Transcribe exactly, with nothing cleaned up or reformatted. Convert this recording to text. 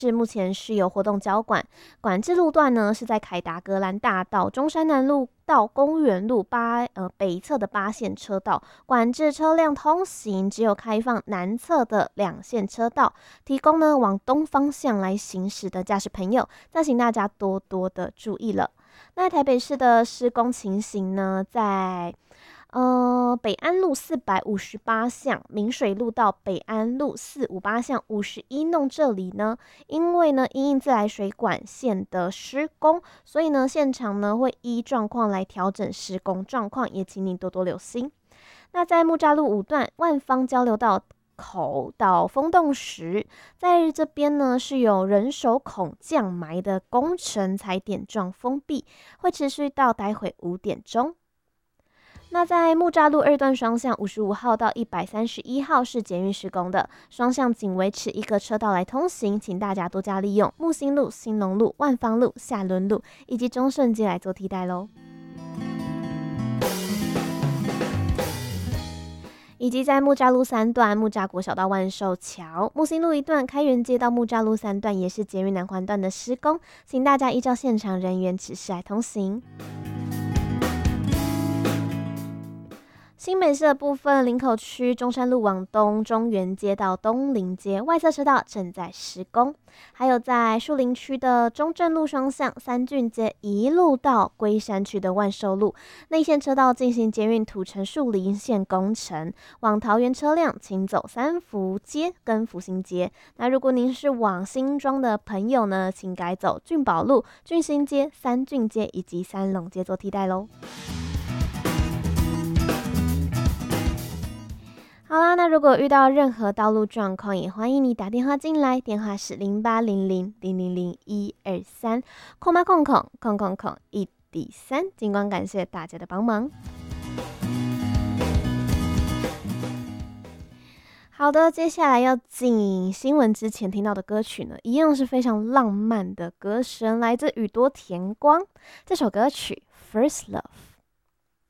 是目前是有活动交管，管制路段呢是在凯达格兰大道、中山南路到公园路八呃北侧的八线车道，管制车辆通行，只有开放南侧的两线车道，提供呢往东方向来行驶的驾驶朋友，再请大家多多的注意了。那台北市的施工情形呢，在呃，北安路四百五十八巷、明水路到北安路四五八巷五十一弄这里呢，因为呢因应自来水管线的施工，所以呢现场呢会依状况来调整施工状况，也请你多多留心。那在木栅路五段万方交流道口到风洞石，在这边呢是有人手孔降埋的工程才点状封闭，会持续到待会五点钟。那在木栅路二段双向五十五号到一百三十一号是捷运施工的，双向仅维持一个车道来通行，请大家多加利用木星路、兴隆路、万方路、下仑路以及中顺街来做替代咯。以及在木栅路三段木栅国小到万寿桥、木星路一段开元街到木栅路三段也是捷运南环段的施工，请大家依照现场人员指示来通行。新北市的部分，林口区中山路往东，中原街到东林街外侧车道正在施工，还有在树林区的中正路双向三郡街一路到龟山区的万寿路内线车道进行捷运土城树林线工程，往桃园车辆请走三福街跟福兴街。那如果您是往新庄的朋友呢，请改走俊宝路、俊兴街、三郡街以及三龙街做替代咯。好啦，那如果遇到任何道路状况，也欢迎你打电话进来，电话是零八零零零零零一二三，空八空空空空空一底三。尽管感谢大家的帮忙。好的，接下来要进新闻之前听到的歌曲呢，一样是非常浪漫的歌声，来自宇多田光，这首歌曲《First Love》。